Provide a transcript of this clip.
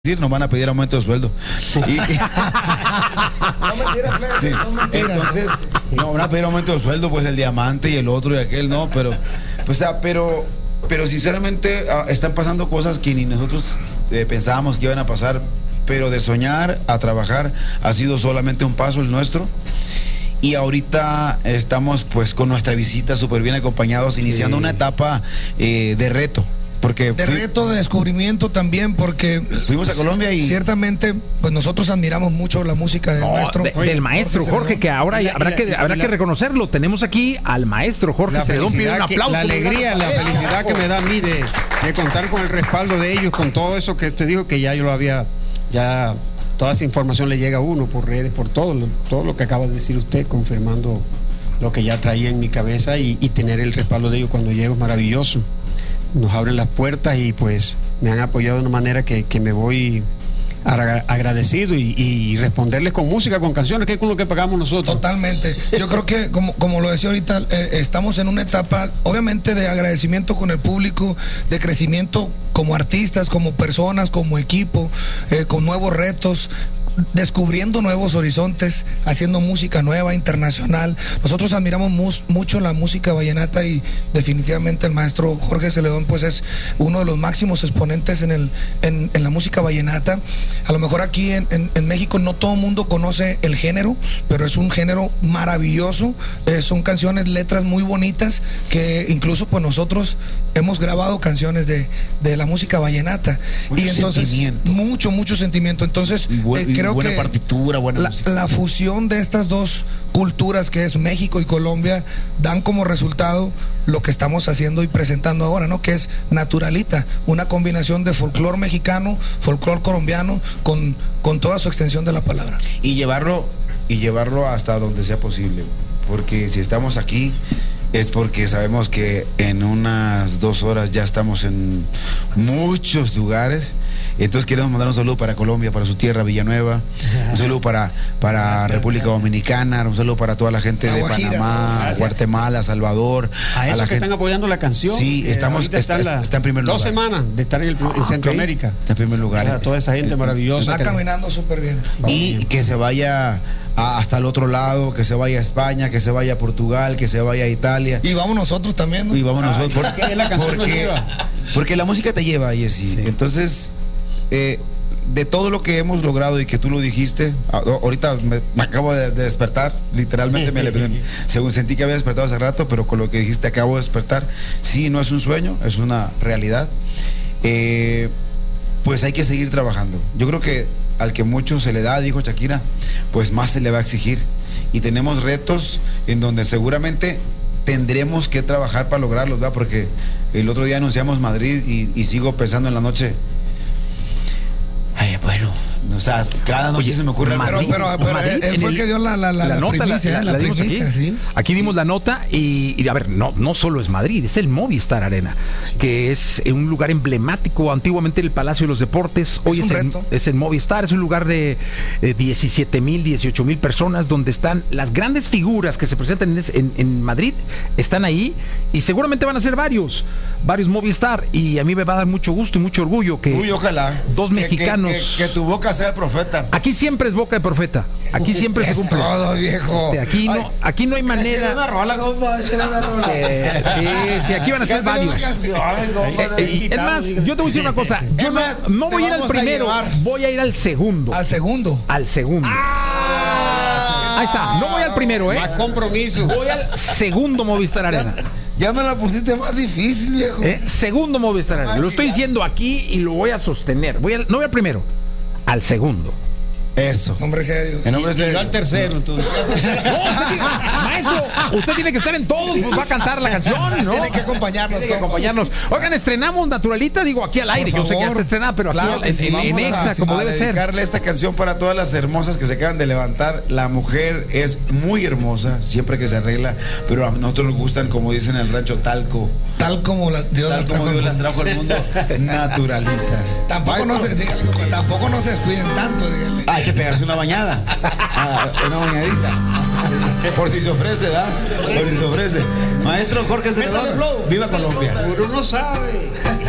nos van a pedir aumento de sueldo. Son mentiras, Sí. son mentiras. Entonces, no van a pedir aumento de sueldo, pues el diamante y el otro y aquel, no, pero, o sea, pero sinceramente están pasando cosas que ni nosotros pensábamos que iban a pasar, pero de soñar a trabajar ha sido solamente un paso el nuestro. Y ahorita estamos pues con nuestra visita súper bien acompañados, iniciando una etapa de reto. Porque de reto, de descubrimiento también, porque fuimos a Colombia y ciertamente pues nosotros admiramos mucho la música del maestro. Del maestro Jorge, que ahora habrá que reconocerlo. Tenemos aquí al maestro Jorge Celedón. Pide un aplauso. La alegría, la felicidad que me da a mí de contar con el respaldo de ellos, con todo eso que usted dijo, que ya yo lo había, ya toda esa información le llega a uno por redes, por todo lo que acaba de decir usted, confirmando lo que ya traía en mi cabeza, y tener el respaldo de ellos cuando llego es maravilloso. Nos abren las puertas y pues me han apoyado de una manera que me voy agradecido, y responderles con música, con canciones, que es con lo que pagamos nosotros. Totalmente. Yo creo que como lo decía ahorita, estamos en una etapa obviamente de agradecimiento con el público, de crecimiento como artistas, como personas, como equipo, con nuevos retos, descubriendo nuevos horizontes, haciendo música nueva, internacional. Nosotros admiramos mucho la música vallenata, y definitivamente el maestro Jorge Celedón pues es uno de los máximos exponentes en la música vallenata. A lo mejor aquí en México no todo el mundo conoce el género, pero es un género maravilloso. Son canciones, letras muy bonitas, que incluso pues nosotros hemos grabado canciones de la música vallenata. Mucho y entonces sentimiento. mucho sentimiento. Entonces creo buena que partitura, buena música. la fusión de estas dos culturas, que es México y Colombia, dan como resultado lo que estamos haciendo y presentando ahora, ¿no? Que es Naturalita, una combinación de folclor mexicano, folclor colombiano, con toda su extensión de la palabra. Y llevarlo hasta donde sea posible, porque si estamos aquí es porque sabemos que en unas 2 horas ya estamos en muchos lugares. Entonces queremos mandar un saludo para Colombia, para su tierra, Villanueva, un saludo para República Dominicana, un saludo para toda la gente de Panamá, Guatemala, Salvador, a la esos que gente están apoyando la canción. Sí, está en primer lugar. 2 semanas de estar en Centroamérica. Está en primer lugar. O sea, toda esa gente maravillosa. Está caminando súper bien. Y que se vaya hasta el otro lado, que se vaya a España, que se vaya a Portugal, que se vaya a Italia. Y vamos nosotros también, ¿no? Y vamos nosotros. Porque la canción nos lleva. Porque la música te lleva, Jessy. Sí. Entonces, de todo lo que hemos logrado, y que tú lo dijiste, ahorita me acabo de despertar, literalmente según sentí que había despertado hace rato, pero con lo que dijiste acabo de despertar. Sí, no es un sueño, es una realidad. Pues hay que seguir trabajando. Yo creo que al que mucho se le da, dijo Shakira, pues más se le va a exigir. Y tenemos retos en donde seguramente tendremos que trabajar para lograrlos, ¿verdad? Porque el otro día anunciamos Madrid y sigo pensando en la noche. Ay, bueno, o sea, cada noche se me ocurre algo. Pero él fue el que dio la primicia, la primicia, aquí. ¿sí? Aquí dimos la nota y a ver, no solo es Madrid, es el Movistar Arena, sí, que es un lugar emblemático, antiguamente el Palacio de los Deportes, hoy es el Movistar, es un lugar de 17,000, 18,000 personas, donde están las grandes figuras que se presentan en Madrid, están ahí, y seguramente van a ser varios Movistar, y a mí me va a dar mucho gusto y mucho orgullo que ojalá dos mexicanos que tu boca sea profeta. Aquí siempre es boca de profeta. Aquí siempre se cumple. Todo, viejo. Aquí no hay manera. Sí, aquí van a ser varios. Es más, yo te voy a decir una cosa. Yo no voy a ir al primero, voy a ir al segundo. ¿Al segundo? Al segundo. Ahí está. No voy al primero, Más compromiso. Voy al segundo Movistar Arena. Ya me la pusiste más difícil, viejo. Segundo Movistar Arena. Lo estoy diciendo aquí y lo voy a sostener. No voy al primero, al segundo. Eso. Nombre sea Dios. En nombre sea Dios. Al tercero, entonces. Maestro, usted tiene que estar en todos, pues va a cantar la canción, ¿no? Tiene que acompañarnos. Oigan, estrenamos Naturalita, digo, aquí al aire. Yo sé que ya está estrenada, pero claro, aquí en Exa, como debe ser. Dedicarle esta canción para todas las hermosas que se acaban de levantar. La mujer es muy hermosa, siempre que se arregla, pero a nosotros nos gustan, como dicen en el rancho, tal como Dios las trajo al mundo, naturalitas. Tampoco no se descuiden tanto, dígale. Hay que pegarse una bañada, una bañadita, por si se ofrece, ¿verdad? Por si se ofrece. Maestro Jorge Celedón, viva Colombia. Uno no sabe.